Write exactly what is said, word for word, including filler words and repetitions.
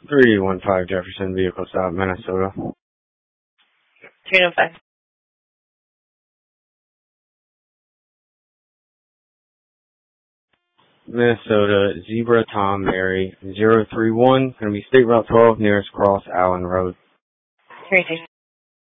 three one five Jefferson, vehicle stop, Minnesota. three one five. Minnesota, Zebra Tom Mary, zero three one, going to be State Route twelve, nearest Cross Allen Road. Three two.